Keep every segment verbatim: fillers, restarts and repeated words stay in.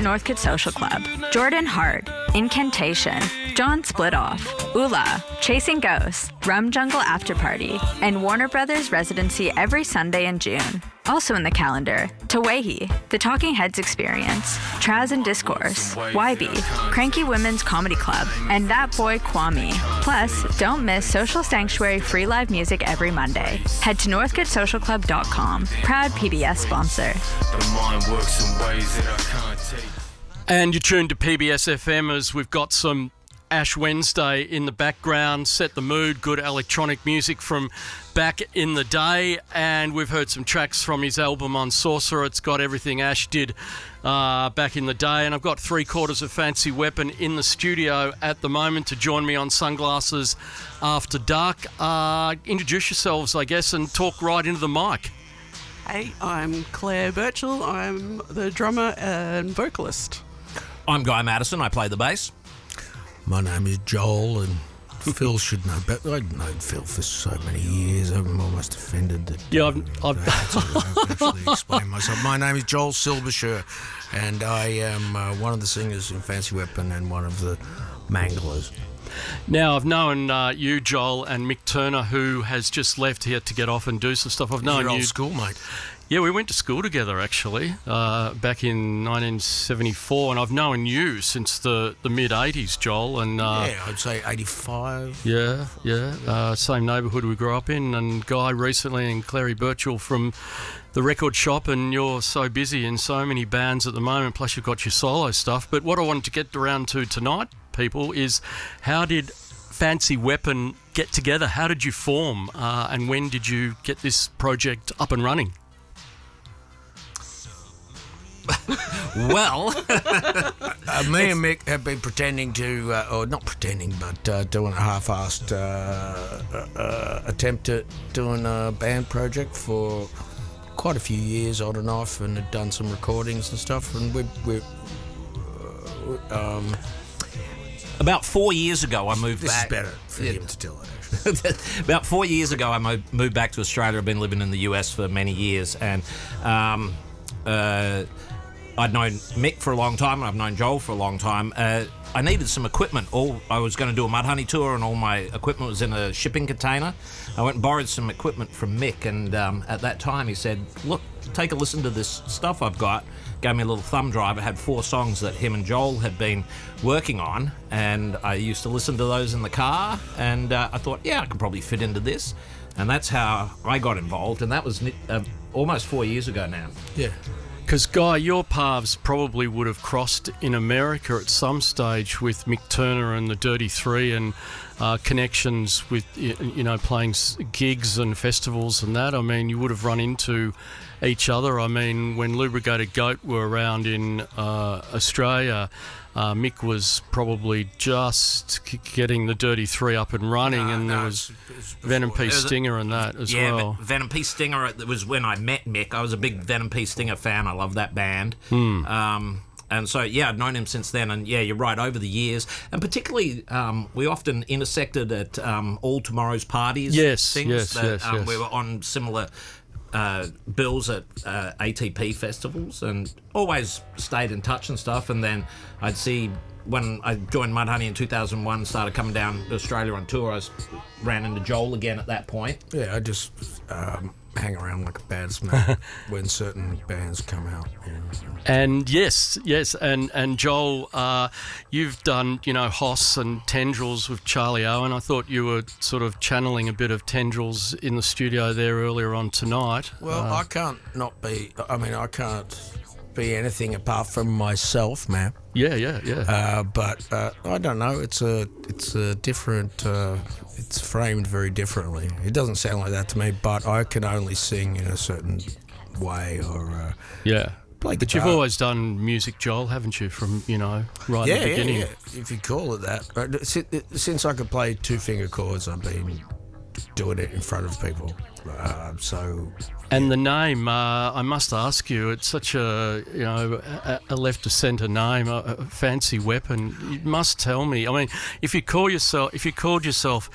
Northcote Social Club, Jordan Hart, Incantation, John Splitoff, Ula, Chasing Ghosts, Rum Jungle After Party, and Warner Brothers residency every Sunday in June. Also in the calendar, Tawehi, The Talking Heads Experience, Traz and Discourse, Y B, Cranky Women's Comedy Club, and That Boy Kwame. Plus, don't miss Social Sanctuary free live music every Monday. Head to northcote social club dot com, proud P B S sponsor. And you're tuned to P B S F M as we've got some Ash Wednesday in the background, set the mood, good electronic music from back in the day, and we've heard some tracks from his album on Sorcerer. It's got everything Ash did uh, back in the day, and I've got three quarters of Fancy Weapon in the studio at the moment to join me on Sunglasses After Dark. Uh, introduce yourselves, I guess, and talk right into the mic. Hey, I'm Claire Birchall. I'm the drummer and vocalist. I'm Guy Madison. I play the bass. My name is Joel, and Phil should know better. I've known Phil for so many years. I'm almost offended that yeah, I've, I've I don't actually explain myself. My name is Joel Silvershire, and I am uh, one of the singers in Fancy Weapon and one of the manglers. Now, I've known uh, you, Joel, and Mick Turner, who has just left here to get off and do some stuff. I've known Your you. old schoolmate. Yeah, we went to school together, actually, uh, back in nineteen seventy-four, and I've known you since the, the mid-eighties, Joel. And uh, yeah, I'd say eighty-five. Yeah, yeah, uh, same neighbourhood we grew up in, and Guy recently and Clary Birchall from the record shop, and you're so busy in so many bands at the moment, plus you've got your solo stuff. But what I wanted to get around to tonight, people, is how did Fancy Weapon get together? How did you form, uh, and when did you get this project up and running? Well, uh, me and Mick have been pretending to, uh, or not pretending, but uh, doing a half-assed uh, uh, attempt at doing a band project for quite a few years on and off, and had done some recordings and stuff. And we, we, uh, um, about four years ago, I moved this back. This is better for yeah. him to tell it. About four years ago, I mo- moved back to Australia. I've been living in the U S for many years, and um, uh, I'd known Mick for a long time, and I've known Joel for a long time. Uh, I needed some equipment. All I was going to do a Mudhoney tour, and all my equipment was in a shipping container. I went and borrowed some equipment from Mick, and um, at that time he said, "Look, take a listen to this stuff I've got." Gave me a little thumb drive. It had four songs that him and Joel had been working on, and I used to listen to those in the car, and uh, I thought, yeah, I could probably fit into this. And that's how I got involved, and that was uh, almost four years ago now. Yeah. Because, Guy, your paths probably would have crossed in America at some stage with Mick Turner and the Dirty Three, and uh, connections with, you know, playing gigs and festivals and that. I mean, you would have run into each other. I mean, when Lubricated Goat were around in uh, Australia, uh, Mick was probably just c- getting the Dirty Three up and running, No, and no, there was it's- it's Venom P. before. Stinger and that as yeah, well. Ve- Venom P. Stinger, it was when I met Mick. I was a big Venom P. Stinger fan. I love that band. Hmm. Um, and so, yeah, I've known him since then. And, yeah, you're right, over the years. And particularly, um, we often intersected at um, All Tomorrow's Parties. Yes, things yes, that, yes, um, yes. We were on similar uh, bills at uh, A T P festivals, and always stayed in touch and stuff. And then I'd see... When I joined Mudhoney in two thousand one, started coming down to Australia on tour, I was, ran into Joel again at that point. Yeah, I just um, hang around like a bad smell when certain bands come out. You know. And yes, yes, and and Joel, uh, you've done, you know, Hoss and Tendrils with Charlie Owen. I thought you were sort of channeling a bit of Tendrils in the studio there earlier on tonight. Well, uh, I can't not be. I mean, I can't be anything apart from myself, man. Yeah, yeah, yeah. Uh, but uh, I don't know. It's a it's a different. Uh, it's framed very differently. It doesn't sound like that to me. But I can only sing in a certain way, or uh, yeah. play But guitar. you've always done music, Joel, haven't you? From, you know, right yeah, at the beginning. yeah, yeah. If you call it that. But si- since I could play two finger chords, I've been doing it in front of people. Uh, so. And the name, uh, I must ask you, it's such a, you know, a, a left of centre name, a, a Fancy Weapon. You must tell me. I mean, if you call yourself, if you called yourself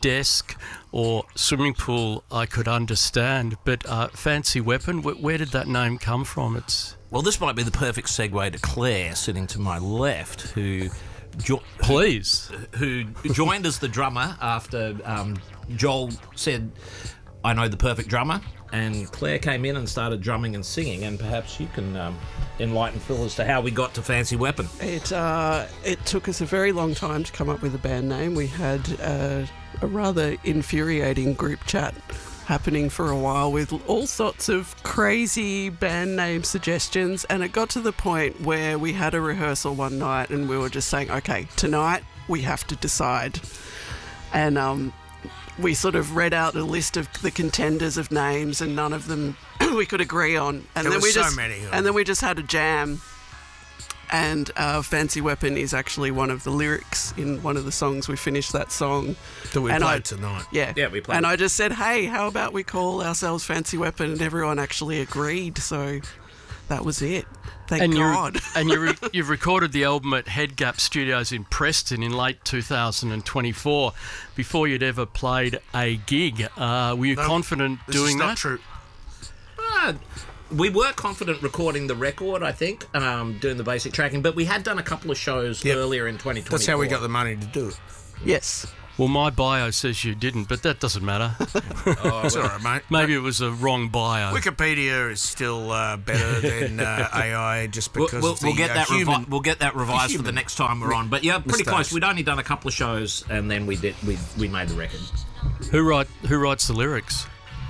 desk or swimming pool, I could understand. But uh, Fancy Weapon, wh- where did that name come from? It's Well, this might be the perfect segue to Claire, sitting to my left, who jo- please. who joined as the drummer after um, Joel said, "I know the perfect drummer," and Claire came in and started drumming and singing. And perhaps you can um, enlighten Phil as to how we got to Fancy Weapon. It uh, it took us a very long time to come up with a band name. We had uh, a rather infuriating group chat happening for a while with all sorts of crazy band name suggestions, and it got to the point where we had a rehearsal one night and we were just saying, okay, tonight we have to decide. And um, we sort of read out a list of the contenders of names, and none of them we could agree on. And There then was we so just many of them. and then we just had a jam. And uh, Fancy Weapon is actually one of the lyrics in one of the songs. We finished that song. That we And played I- tonight. Yeah. Yeah, we played And it. I just said, hey, how about we call ourselves Fancy Weapon? And everyone actually agreed. So that was it. Thank And, God. you and you re- you've recorded the album at Head Gap Studios in Preston in late two thousand twenty-four, before you'd ever played a gig. Uh, were you No, confident This doing is not that? true. Uh, we were confident recording the record, I think, um, doing the basic tracking, but we had done a couple of shows Yep. earlier in twenty twenty-four. That's how we got the money to do it. Yes. Well, my bio says you didn't, but that doesn't matter. That's all right, mate. Maybe it was a wrong bio. Wikipedia is still uh, better than uh, A I just We'll, because we'll, of the we'll get uh, that human. revi- we'll get that revised for the human next time we're on. But yeah, pretty mistakes. close. We'd only done a couple of shows, and then we did we we made the record. Who write Who writes the lyrics?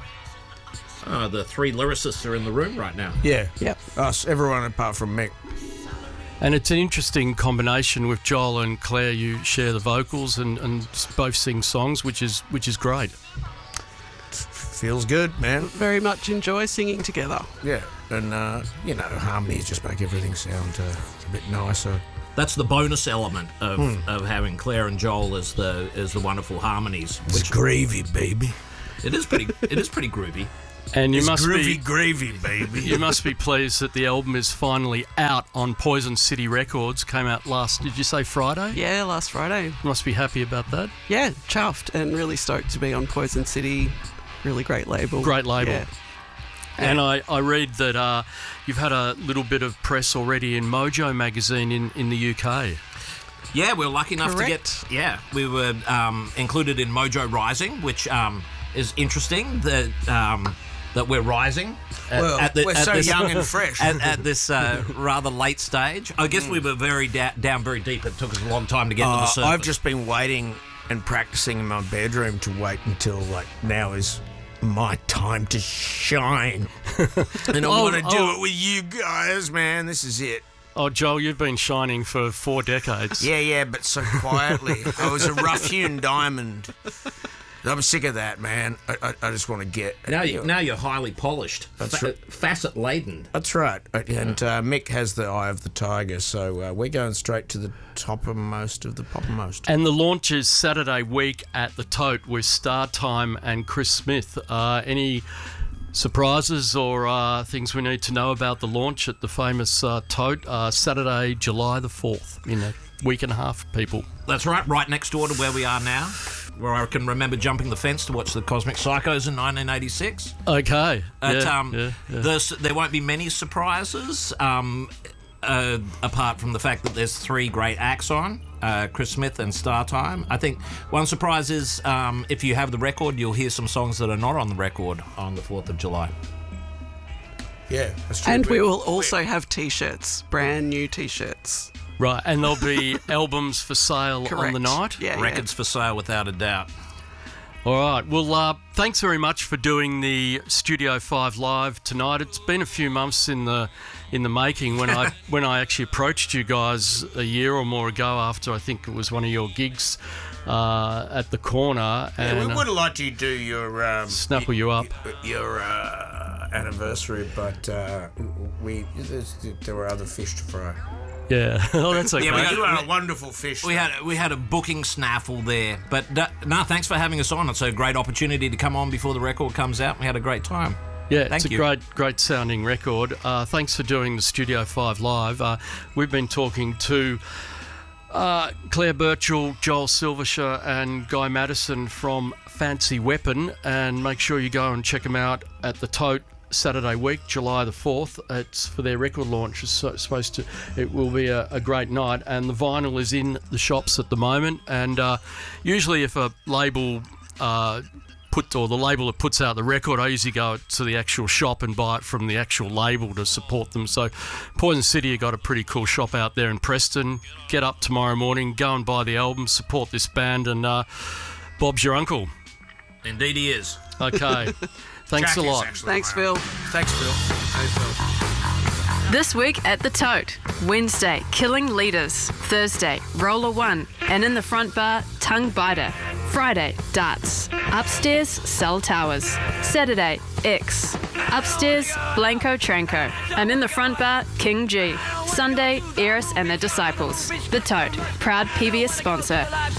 Uh, the three lyricists are in the room right now. Yeah. Yep. Us, everyone apart from Mick. And it's an interesting combination with Joel and Claire. You share the vocals and, and both sing songs, which is which is great. Feels good, man. Very much enjoy singing together. Yeah. And, uh, you know, harmonies just make everything sound uh, a bit nicer. That's the bonus element of, Hmm. of having Claire and Joel as the as the wonderful harmonies. It's Which gravy, baby. it is pretty it is pretty groovy. And you It's must groovy be gravy, baby. you must be pleased that the album is finally out on Poison City Records. Came out last. Did you say Friday? Yeah, last Friday. You must be happy about that. Yeah, chuffed and really stoked to be on Poison City. Really great label. Great label. Yeah. And I, I read that uh, you've had a little bit of press already in Mojo magazine in, in the U K. Yeah, we were lucky enough Correct. to get. Yeah, we were um, included in Mojo Rising, which um, is interesting that um, that we're rising. At, Well, at the- we're at so this- young and fresh. At, at this uh, rather late stage. I guess we were very da- down very deep. It took us a long time to get to the Uh, surface. I've just been waiting and practicing in my bedroom to wait until, like, now is my time to shine. And I Oh, want to do oh. it with you guys, man. This is it. Oh, Joel, you've been shining for four decades. Yeah, yeah, but so quietly. I was a rough-hewn diamond. I'm sick of that, man. I, I, I just want to get... now, you, now you're highly polished, That's fa- right. facet laden. That's right. And uh, Mick has the eye of the tiger, so uh, we're going straight to the toppermost of the poppermost. And the launch is Saturday week at the Tote with Star Time and Chris Smith. Uh, any surprises or uh, things we need to know about the launch at the famous uh, Tote? Uh, Saturday, July the fourth, in a week and a half, people. That's right, right next door to where we are now, where I can remember jumping the fence to watch the Cosmic Psychos in nineteen eighty-six. Okay. But, yeah, um, yeah, yeah. there's- there won't be many surprises, um, uh, apart from the fact that there's three great acts on, uh, Chris Smith and Star Time. I think one surprise is um, if you have the record, you'll hear some songs that are not on the record on the fourth of July. Yeah, that's true. And we But- will also have T-shirts, brand new T-shirts. Right, and there'll be albums for sale on Correct. the night. Yeah, yeah. Records for sale, without a doubt. All right. Well, uh, thanks very much for doing the Studio Five Live tonight. It's been a few months in the in the making. When I when I actually approached you guys a year or more ago, after I think it was one of your gigs uh, at the corner, Yeah, and we would have liked you to do your um, Snapple you up. your uh, anniversary, but uh, we there's, there were other fish to fry. yeah, oh, that's okay. Yeah, we got- You are a wonderful fish. We had we had a booking snaffle there, but uh, no, thanks for having us on. It's a great opportunity to come on before the record comes out. We had a great time. Yeah, Thank it's a you. great, great sounding record. Uh, thanks for doing the Studio Five Live. Uh, we've been talking to Uh, Claire Birchall, Joel Silvershire and Guy Madison from Fancy Weapon, and make sure you go and check them out at the Tote Saturday week, July the fourth. It's for their record launch. It's so, supposed to, it will be a, a great night, and the vinyl is in the shops at the moment. And uh, usually, if a label uh, put or the label that puts out the record, I usually go to the actual shop and buy it from the actual label to support them. So, Poison City have got a pretty cool shop out there in Preston. Get up tomorrow morning, go and buy the album, support this band, and uh, Bob's your uncle. Indeed, he is. Okay. Thanks Jack a is lot. actually Thanks, my Phil. uncle. Thanks, Phil. Hey, Phil. This week at the Tote. Wednesday, Killing Leaders. Thursday, Roller One. And in the front bar, Tongue Biter. Friday, Darts. Upstairs, Cell Towers. Saturday, X. Upstairs, Blanco Tranco. And in the front bar, King G. Sunday, Eris and the Disciples. The Tote, proud P B S sponsor.